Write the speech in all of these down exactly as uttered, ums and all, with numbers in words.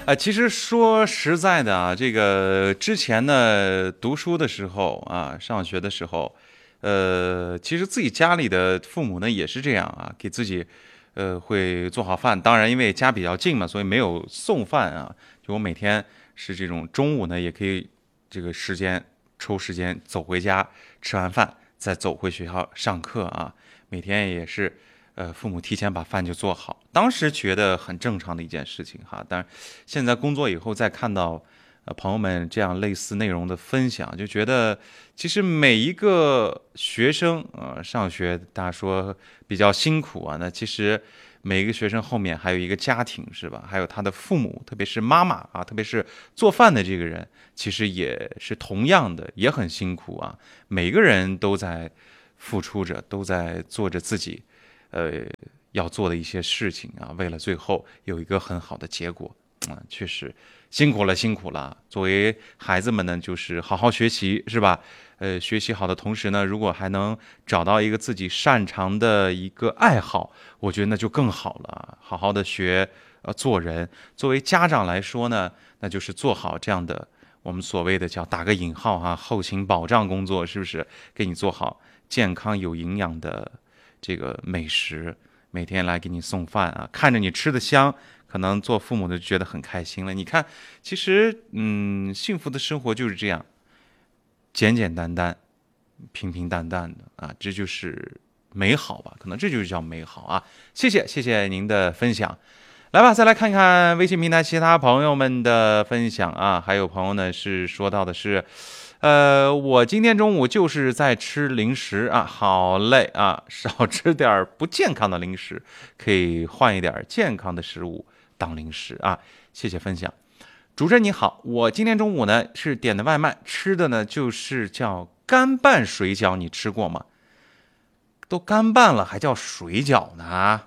啊，其实说实在的啊，这个之前呢，读书的时候啊，上学的时候，呃，其实自己家里的父母呢也是这样啊，给自己，呃，会做好饭。当然，因为家比较近嘛，所以没有送饭啊。就我每天是这种中午呢，也可以这个时间抽时间走回家，吃完饭再走回学校上课啊。每天也是。呃，父母提前把饭就做好，当时觉得很正常的一件事情哈。但是现在工作以后再看到，呃，朋友们这样类似内容的分享，就觉得其实每一个学生呃上学，大家说比较辛苦啊，那其实每一个学生后面还有一个家庭是吧？还有他的父母，特别是妈妈啊，特别是做饭的这个人，其实也是同样的，也很辛苦啊。每个人都在付出着，都在做着自己。呃，要做的一些事情啊，为了最后有一个很好的结果啊，确实辛苦了，辛苦了。作为孩子们呢，就是好好学习，是吧？呃，学习好的同时呢，如果还能找到一个自己擅长的一个爱好，我觉得那就更好了。好好的学，呃，做人。作为家长来说呢，那就是做好这样的我们所谓的叫打个引号哈，后勤保障工作，是不是？给你做好健康有营养的。这个美食每天来给你送饭啊，看着你吃的香，可能做父母的就觉得很开心了。你看，其实嗯，幸福的生活就是这样，简简单单、平平淡淡的啊，这就是美好吧？可能这就是叫美好啊！谢谢，谢谢您的分享。来吧，再来看看微信平台其他朋友们的分享啊，还有朋友呢是说到的是。呃，我今天中午就是在吃零食啊，好累啊，少吃点不健康的零食，可以换一点健康的食物当零食啊。谢谢分享，主持人你好，我今天中午呢是点的外卖，吃的呢就是叫干拌水饺，你吃过吗？都干拌了还叫水饺呢？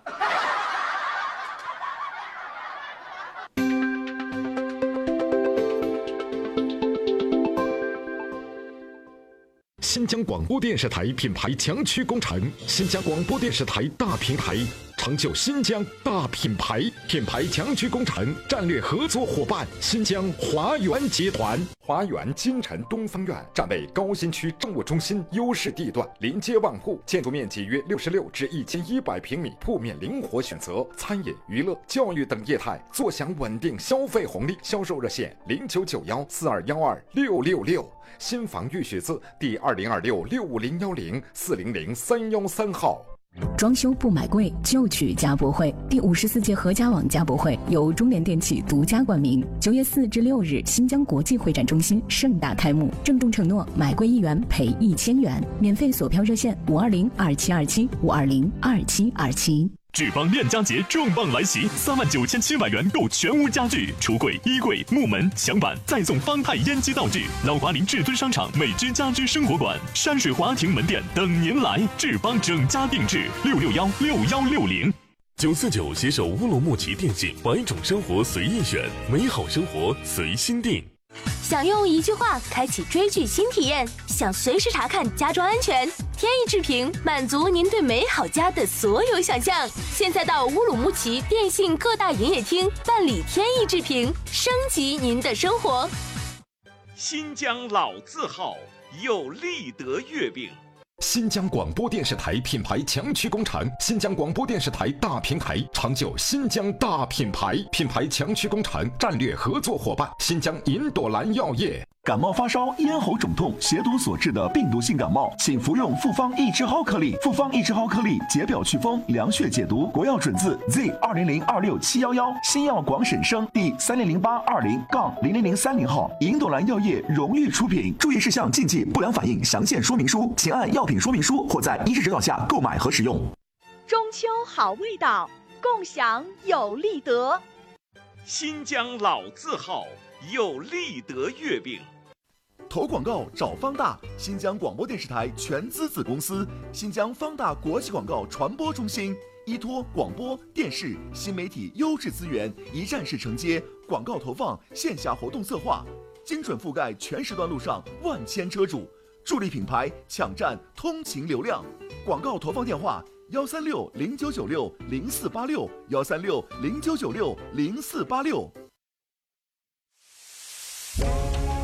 新疆广播电视台品牌强驱工程，新疆广播电视台大平台，成就新疆大品牌。品牌强驱工程战略合作伙伴：新疆华源集团。华源金城东方院站位高新区政务中心优势地段，临街万户，建筑面积约六十六至一千一百平米，铺面灵活选择，餐饮、娱乐、教育等业态，坐享稳定消费红利。销售热线：零九九幺四二幺二六六六。新房预许字第二零二六六五零幺零四零零三幺三号。 装修不买贵，就去家博会。第五十四届合家网家博会由中联电器独家冠名，九月四至六日，新疆国际会展中心盛大开幕。郑重承诺，买贵一元赔一千元。免费锁票热线：五二零二七二七五二零二七二七。 志邦链家节重磅来袭，三万九千七百元购全屋家具、橱柜、衣柜、木门、墙板，再送方太烟机道具。老华林至尊商场美居家居生活馆、山水华庭门店等您来。志邦整家定制，六六幺六幺六零。 九四九携手乌鲁木齐电信，百种生活随意选，美好生活随心定。 想用一句话开启追剧新体验，想随时查看家装安全，天翼智屏满足您对美好家的所有想象。现在到乌鲁木齐电信各大营业厅办理天翼智屏，升级您的生活。 新疆老字号有立德月饼。 新疆广播电视台品牌强驱工程，新疆广播电视台大平台，成就新疆大品牌。品牌强驱工程战略合作伙伴：新疆银朵兰药业。 感冒发烧、咽喉肿痛、血毒所致的病毒性感冒，请服用复方益智蒿颗粒。复方益智蒿颗粒解表祛风、凉血解毒，国药准字 Z 二零零二六七幺幺，新药广审生第三零零八二零杠零零零三零号，银朵兰药业荣誉出品。注意事项、禁忌、不良反应详见说明书，请按药品说明书或在医师指导下购买和使用。 中秋好味道，共享有利德。 新疆老字号有利德月饼。 投广告找方大，新疆广播电视台全资子公司，新疆方大国际广告传播中心，依托广播电视新媒体优质资源，一站式承接广告投放、线下活动策划，精准覆盖全时段路上万千车主，助力品牌抢占通勤流量。广告投放电话：幺三六零九九六零四八六，幺三六零九九六零四八六。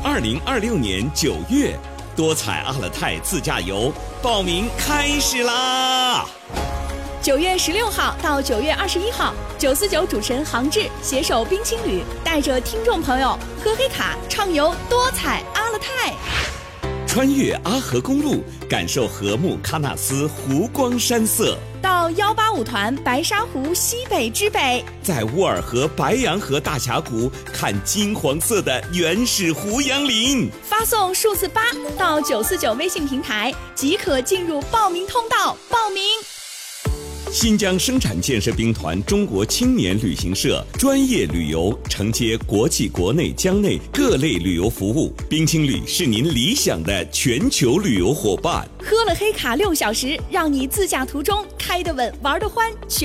二零二六年九月，多彩阿勒泰自驾游报名开始啦！ 九月十六号到九月二十一号，九四九主持人杭志携手冰青旅，带着听众朋友喝黑卡畅游多彩阿勒泰， 穿越阿河公路，感受禾木喀纳斯湖光山色。 到幺八五团白沙湖西北之北， 在乌尔河白洋河大峡谷看金黄色的原始胡杨林。 发送数字八到九四九微信平台，即可进入报名通道报名。 新疆生产建设兵团中国青年旅行社专业旅游，承接国际国内疆内各类旅游服务。冰青旅是您理想的全球旅游伙伴。 喝了黑卡六小时，让你自驾途中开得稳，玩得欢。